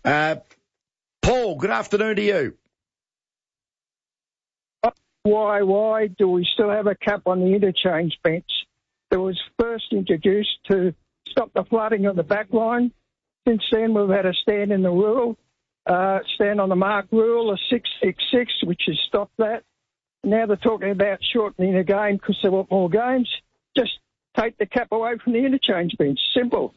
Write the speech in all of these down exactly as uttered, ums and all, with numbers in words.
Uh, Paul, good afternoon to you. Why, why do we still have a cap on the interchange bench that was first introduced to stop the flooding of the back line? Since then, we've had a stand in the rule, uh, stand on the mark rule, a six six six, which has stopped that. Now they're talking about shortening the game because they want more games. Just take the cap away from the interchange bench. Simple.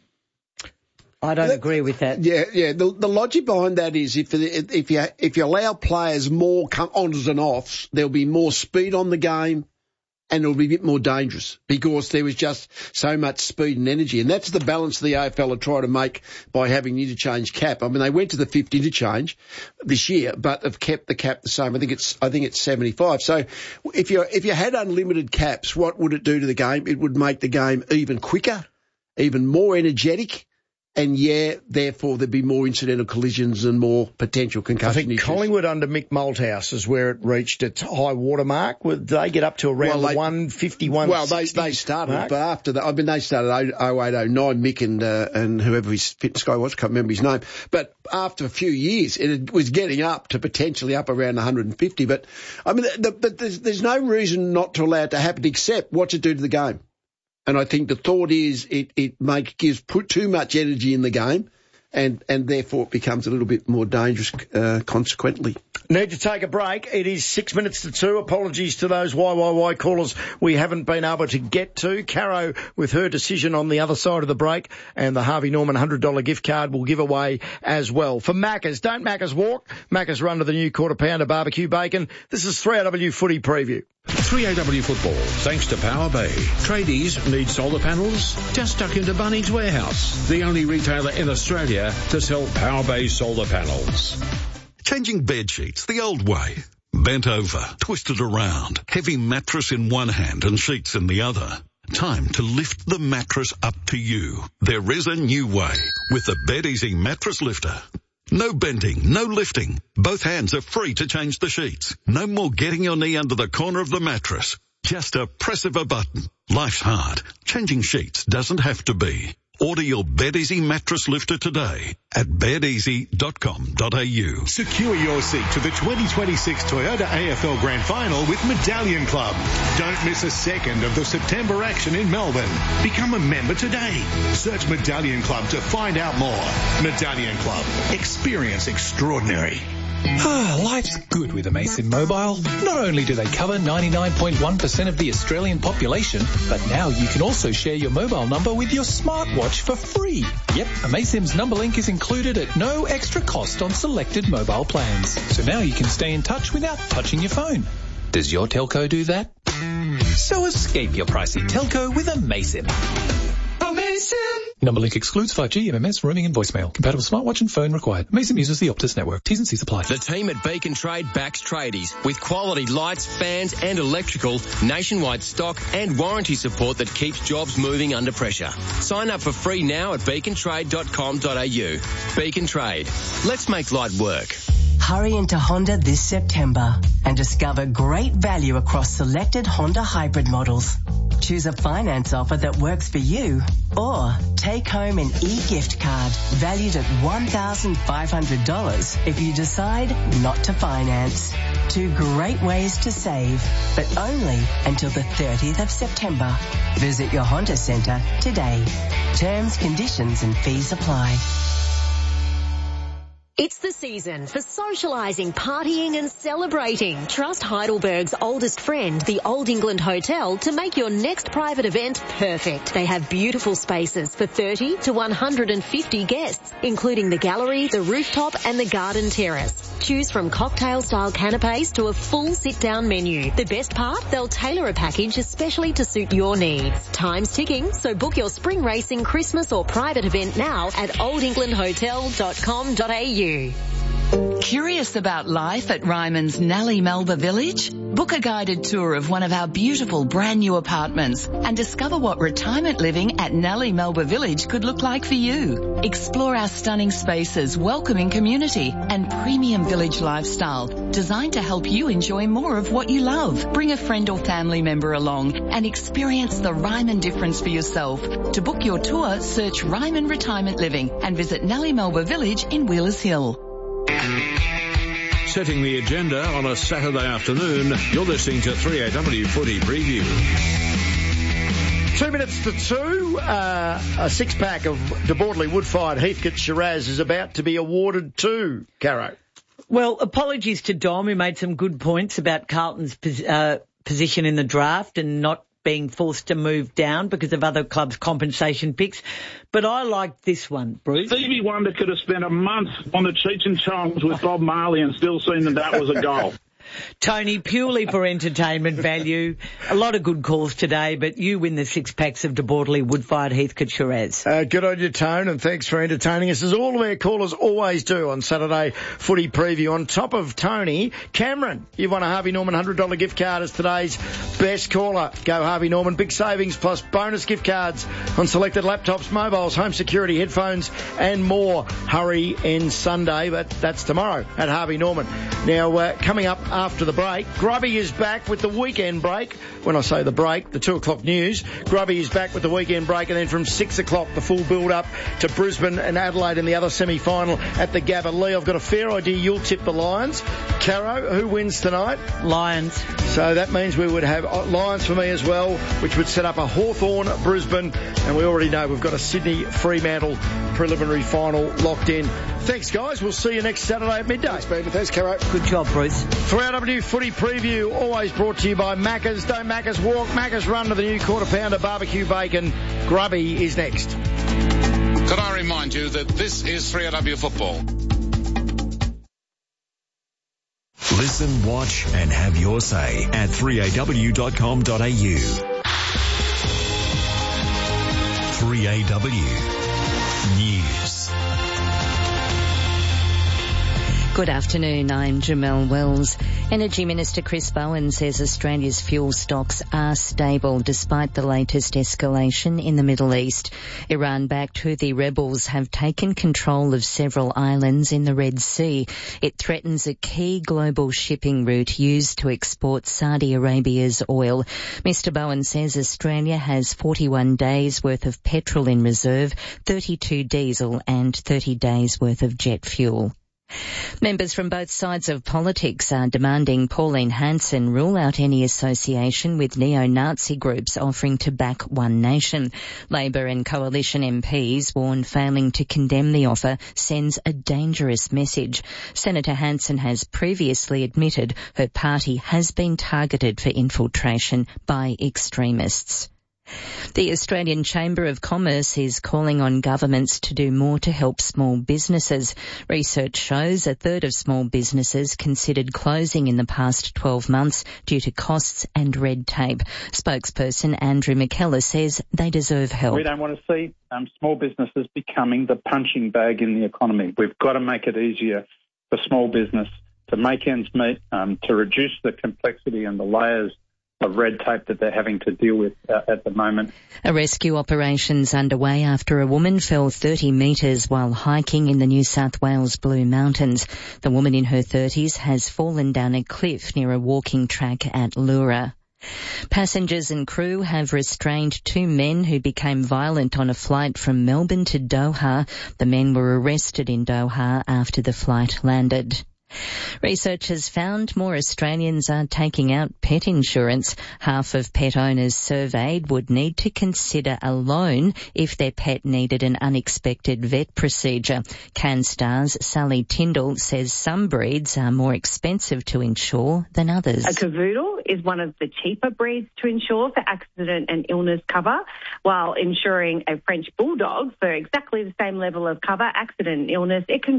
I don't agree with that. Yeah, yeah. The, the logic behind that is if if you if you allow players more come ons and offs, there'll be more speed on the game, and it'll be a bit more dangerous because there was just so much speed and energy, and that's the balance the A F L are trying to make by having the interchange cap. I mean, they went to the fifth interchange this year, but have kept the cap the same. I think it's I think it's seventy-five. So if you if you had unlimited caps, what would it do to the game? It would make the game even quicker, even more energetic. And, yeah, therefore there'd be more incidental collisions and more potential concussion I think issues. Collingwood under Mick Malthouse is where it reached its high water mark. Did they get up to around well, they, the one fifty, one Well, sixty they, they started, mark? but after that, I mean, they started oh eight, oh nine, Mick and, uh, and whoever his fitness guy was, can't remember his name. But after a few years, it was getting up to potentially up around one hundred fifty. But, I mean, the, but there's, there's no reason not to allow it to happen except what's it do to the game. And I think the thought is it, it make, gives put too much energy in the game. And, and therefore it becomes a little bit more dangerous, uh, consequently. Need to take a break. It is six minutes to two. Apologies to those Y Y Y callers we haven't been able to get to. Caro with her decision on the other side of the break, and the Harvey Norman one hundred dollars gift card will give away as well. For Macca's, don't Macca's walk. Macca's run to the new quarter pounder barbecue bacon. This is three A W footy preview. three A W football, thanks to Power Bay. Tradies need solar panels? Just duck into Bunnings Warehouse, the only retailer in Australia to sell Power Bay solar panels. Changing bed sheets the old way. Bent over, twisted around, heavy mattress in one hand and sheets in the other. Time to lift the mattress up to you. There is a new way with the Bed Easy Mattress Lifter. No bending, no lifting. Both hands are free to change the sheets. No more getting your knee under the corner of the mattress. Just a press of a button. Life's hard. Changing sheets doesn't have to be. Order your Bed Easy Mattress Lifter today at bed easy dot com dot a u. Secure your seat to the twenty twenty-six Toyota A F L Grand Final with Medallion Club. Don't miss a second of the September action in Melbourne. Become a member today. Search Medallion Club to find out more. Medallion Club. Experience extraordinary. Ah, life's good with Amasim Mobile. Not only do they cover ninety-nine point one percent of the Australian population, but now you can also share your mobile number with your smartwatch for free. Yep, Amasim's number link is included at no extra cost on selected mobile plans. So now you can stay in touch without touching your phone. Does your telco do that? So escape your pricey telco with Amasim. Amasim! Number link excludes five G, M M S, roaming and voicemail. Compatible smartwatch and phone required. Amasim uses the Optus network. T's and C's apply. The team at Beacon Trade backs tradies with quality lights, fans and electrical, nationwide stock and warranty support that keeps jobs moving under pressure. Sign up for free now at beacon trade dot com dot a u. Beacon Trade. Let's make light work. Hurry into Honda this September and discover great value across selected Honda hybrid models. Choose a finance offer that works for you, or take home an e-gift card valued at one thousand five hundred dollars if you decide not to finance. Two great ways to save, but only until the thirtieth of September. Visit your Honda Centre today. Terms, conditions and fees apply. It's the season for socialising, partying and celebrating. Trust Heidelberg's oldest friend, the Old England Hotel, to make your next private event perfect. They have beautiful spaces for thirty to one hundred fifty guests, including the gallery, the rooftop and the garden terrace. Choose from cocktail-style canapes to a full sit-down menu. The best part? They'll tailor a package especially to suit your needs. Time's ticking, so book your spring racing, Christmas or private event now at old england hotel dot com dot a u. Curious about life at Ryman's Nellie Melba Village? Book a guided tour of one of our beautiful brand new apartments and discover what retirement living at Nellie Melba Village could look like for you. Explore our stunning spaces, welcoming community and premium village lifestyle designed to help you enjoy more of what you love. Bring a friend or family member along and experience the Ryman difference for yourself. To book your tour, search Ryman Retirement Living and visit Nellie Melba Village in Wheelers Hill. Setting the agenda on a Saturday afternoon, you're listening to three A W Footy Preview. Two minutes to two, uh, a six-pack of De Bordeley wood-fired Heathcote Shiraz is about to be awarded to Caro. Well, apologies to Dom, who made some good points about Carlton's uh, position in the draft and not being forced to move down because of other clubs' compensation picks. But I like this one, Bruce. Stevie Wonder could have spent a month on the Cheech and Chongs with Bob Marley and still seen that that was a goal. Tony, purely for entertainment value. A lot of good calls today, but you win the six packs of De Bordeley wood-fired Heathcote Shiraz. Uh, good on you, Tone, and thanks for entertaining us, as all of our callers always do on Saturday Footy Preview. On top of Tony, Cameron, you've won a Harvey Norman one hundred dollars gift card as today's best caller. Go Harvey Norman. Big savings plus bonus gift cards on selected laptops, mobiles, home security, headphones, and more. Hurry in Sunday, but that's tomorrow at Harvey Norman. Now, uh, coming up after the break, Grubby is back with the weekend break. When I say the break, the two o'clock news. Grubby is back with the weekend break, and then from six o'clock, the full build-up to Brisbane and Adelaide in the other semi-final at the Gabba. Lee, I've got a fair idea you'll tip the Lions. Caro, who wins tonight? Lions. So that means we would have Lions for me as well, which would set up a Hawthorn Brisbane, and we already know we've got a Sydney Fremantle preliminary final locked in. Thanks, guys. We'll see you next Saturday at midday. Thanks, baby. Thanks, Caro. Good job, Bruce. three A W Footy Preview, always brought to you by Macca's. Don't Macca's walk, Macca's run to the new quarter pounder barbecue bacon. Grubby is next. Could I remind you that this is three A W Football? Listen, watch and have your say at three A W dot com dot A U. three A W News. Good afternoon, I'm Jamelle Wells. Energy Minister Chris Bowen says Australia's fuel stocks are stable despite the latest escalation in the Middle East. Iran-backed Houthi rebels have taken control of several islands in the Red Sea. It threatens a key global shipping route used to export Saudi Arabia's oil. Mister Bowen says Australia has forty-one days worth of petrol in reserve, thirty-two diesel and thirty days worth of jet fuel. Members from both sides of politics are demanding Pauline Hanson rule out any association with neo-Nazi groups offering to back One Nation. Labor and Coalition M Ps warn failing to condemn the offer sends a dangerous message. Senator Hanson has previously admitted her party has been targeted for infiltration by extremists. The Australian Chamber of Commerce is calling on governments to do more to help small businesses. Research shows a third of small businesses considered closing in the past twelve months due to costs and red tape. Spokesperson Andrew McKellar says they deserve help. We don't want to see um, small businesses becoming the punching bag in the economy. We've got to make it easier for small business to make ends meet, um, to reduce the complexity and the layers of red tape that they're having to deal with uh, at the moment. A rescue operation's underway after a woman fell thirty metres while hiking in the New South Wales Blue Mountains. The woman in her thirties has fallen down a cliff near a walking track at Leura. Passengers and crew have restrained two men who became violent on a flight from Melbourne to Doha. The men were arrested in Doha after the flight landed. Researchers found more Australians are taking out pet insurance. Half of pet owners surveyed would need to consider a loan if their pet needed an unexpected vet procedure. CanStar's Sally Tyndall says some breeds are more expensive to insure than others. A cavoodle is one of the cheaper breeds to insure for accident and illness cover, while insuring a French bulldog for exactly the same level of cover, accident and illness, it can cost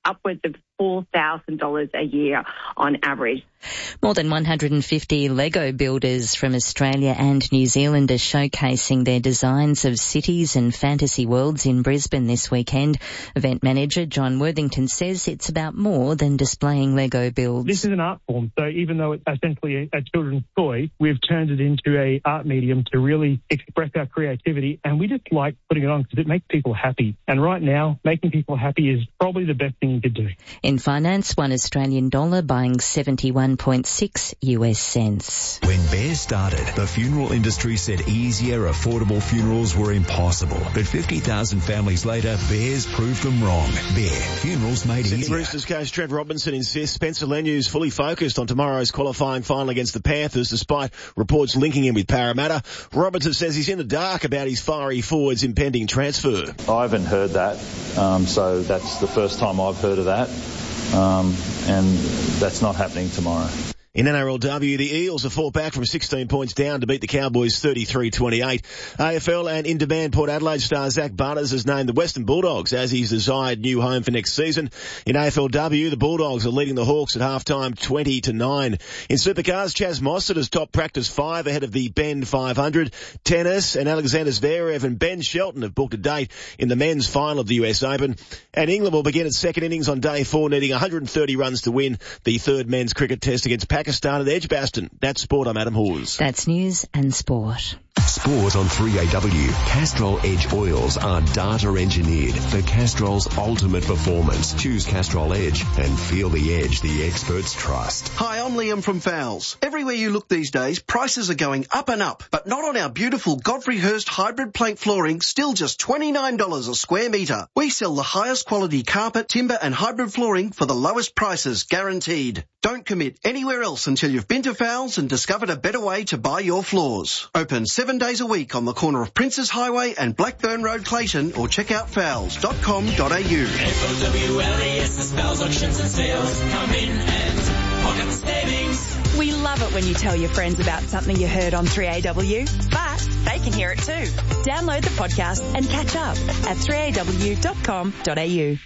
upwards of four thousand dollars a year on average. More than one hundred fifty Lego builders from Australia and New Zealand are showcasing their designs of cities and fantasy worlds in Brisbane this weekend. Event manager John Worthington says it's about more than displaying Lego builds. This is an art form, so even though it's essentially a, a children's toy, we've turned it into a art medium to really express our creativity, and we just like putting it on because it makes people happy. And right now, making people happy is probably the best thing you could do. In finance, one Australian dollar buying seventy-one point six U S cents. When Bear started, the funeral industry said easier, affordable funerals were impossible. But fifty thousand families later, Bear's proved them wrong. Bear, funerals made Sydney easier. Roosters coach Trev Robinson insists Spencer Lenu's fully focused on tomorrow's qualifying final against the Panthers, despite reports linking him with Parramatta. Robinson says he's in the dark about his fiery forward's impending transfer. I haven't heard that, um, so that's the first time I've heard of that, um, and that's not happening tomorrow. In N R L W, the Eels have fought back from sixteen points down to beat the Cowboys thirty-three twenty-eight. A F L and in-demand Port Adelaide star Zach Butters has named the Western Bulldogs as his desired new home for next season. In A F L W, the Bulldogs are leading the Hawks at halftime twenty to nine. In Supercars, Chaz Mostert has topped practice five ahead of the Bend five hundred. Tennis, and Alexander Zverev and Ben Shelton have booked a date in the men's final of the U S Open. And England will begin its second innings on day four, needing one hundred thirty runs to win the third men's cricket test against Pakistan at Edgbaston. That's sport. I'm Adam Hawes. That's news and sport. Sport on three A W. Castrol Edge oils are data engineered for Castrol's ultimate performance. Choose Castrol Edge and feel the edge the experts trust. Hi, I'm Liam from Fowles. Everywhere you look these days, prices are going up and up, but not on our beautiful Godfrey Hirst hybrid plank flooring, still just twenty-nine dollars a square metre. We sell the highest quality carpet, timber and hybrid flooring for the lowest prices, guaranteed. Don't commit anywhere else until you've been to Fowles and discovered a better way to buy your floors. Open seven days a week on the corner of Princes Highway and Blackburn Road, Clayton, or check out fowles dot com dot a u. F O W L E S is Fowles Auctions and Sales. Come in and pocket the savings. We love it when you tell your friends about something you heard on three A W, but they can hear it too. Download the podcast and catch up at three a w dot com dot a u.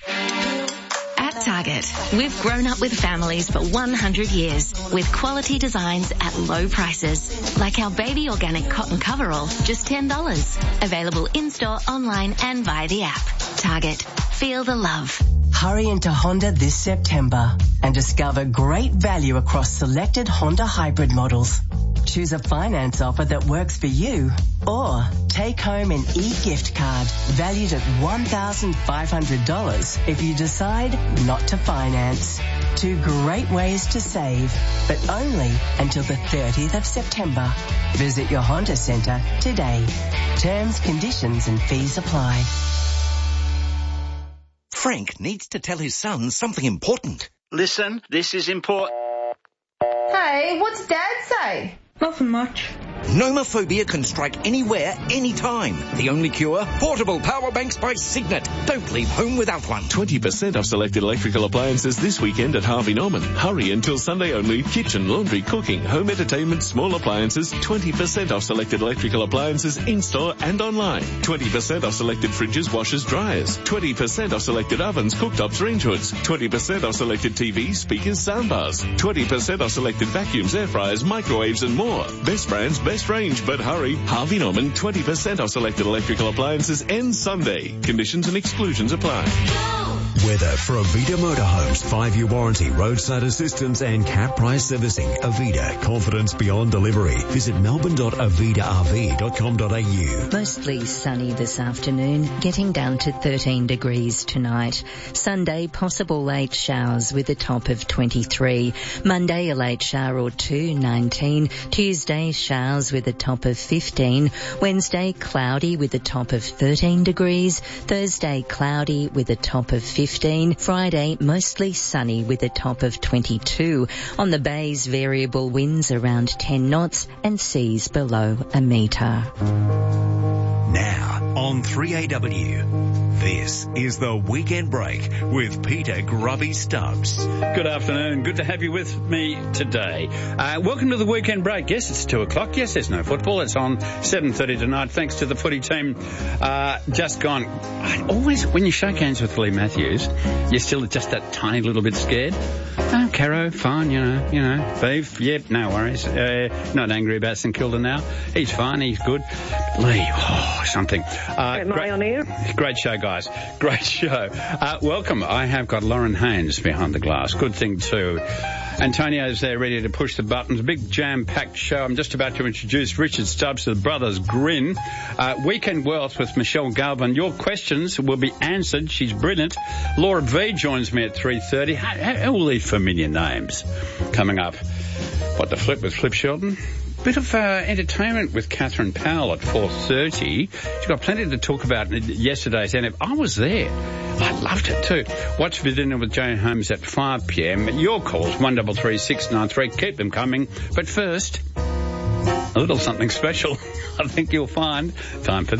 At Target, we've grown up with families for one hundred years with quality designs at low prices, like our baby organic cotton coverall, just ten dollars. Available in-store, online and via the app. Target, feel the love. Hurry into Honda this September and discover great value across selected Honda hybrid models. Choose a finance offer that works for you, or take home an e-gift card valued at one thousand five hundred dollars if you decide not to finance. Two great ways to save, but only until the thirtieth of September. Visit your Honda Centre today. Terms, conditions and fees apply. Frank needs to tell his son something important. Listen, this is important. Hey, what's Dad say? Nothing much. Nomophobia can strike anywhere, anytime. The only cure? Portable power banks by Signet. Don't leave home without one. twenty percent off selected electrical appliances this weekend at Harvey Norman. Hurry until Sunday only. Kitchen, laundry, cooking, home entertainment, small appliances. twenty percent off selected electrical appliances in-store and online. twenty percent off selected fridges, washers, dryers. twenty percent off selected ovens, cooktops, range hoods. twenty percent off selected T Vs, speakers, soundbars. twenty percent off selected vacuums, air fryers, microwaves and more. Best brands, best range, but hurry. Harvey Norman, twenty percent off selected electrical appliances ends Sunday. Conditions and exclusions apply. Weather for Avita Motorhomes. Five-year warranty, roadside assistance and cap price servicing. Avita, confidence beyond delivery. Visit melbourne dot avita r v dot com dot a u. Mostly sunny this afternoon, getting down to thirteen degrees tonight. Sunday, possible late showers with a top of twenty-three. Monday, a late shower or two, nineteen. Tuesday, showers with a top of fifteen. Wednesday, cloudy with a top of thirteen degrees. Thursday, cloudy with a top of fifteen. Friday, mostly sunny with a top of twenty-two. On the bays, variable winds around ten knots and seas below a metre. Now on three A W. This is the Weekend Break with Peter Grubby Stubbs. Good afternoon. Good to have you with me today. Uh, welcome to the Weekend Break. Yes, it's two o'clock. Yes, there's no football. It's on seven thirty tonight. Thanks to the footy team. Uh, just gone. I always, when you shake hands with Lee Matthews, you're still just that tiny little bit scared. Oh, Caro, fine, you know, you know. Beef, yep, no worries. Uh, not angry about St Kilda now. He's fine, he's good. Lee, oh, something. Uh, Am I on air? Great show, guys. Great show. Uh, welcome. I have got Lauren Haynes behind the glass. Good thing, too. Antonio's there ready to push the buttons. A big jam-packed show. I'm just about to introduce Richard Stubbs to the Brothers Grin. Uh, Weekend Wealth with Michelle Galvin. Your questions will be answered. She's brilliant. Laura V joins me at three thirty. All these familiar names coming up. What, the flip with Flip Shelton? Bit of uh, entertainment with Catherine Powell at four thirty. She's got plenty to talk about yesterday's N F L. I was there. I loved it too. Watch for dinner with Jane Holmes at five p.m. Your calls, one double three six nine three. Keep them coming. But first, a little something special I think you'll find. Time for